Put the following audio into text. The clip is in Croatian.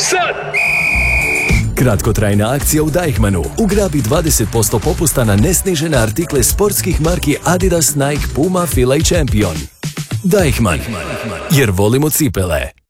sad! Kratkotrajna akcija u Deichmannu. Ugrabi 20% popusta na nesnižene artikle sportskih marki Adidas, Nike, Puma, Fila i Champion. Deichmann, jer volimo cipele.